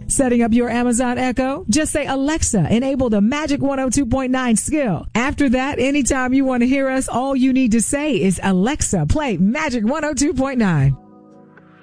Setting up your Amazon Echo? Just say, Alexa, enable the Magic 102.9 skill. After that, anytime you want to hear us, all you need to say is, Alexa, play Magic 102.9.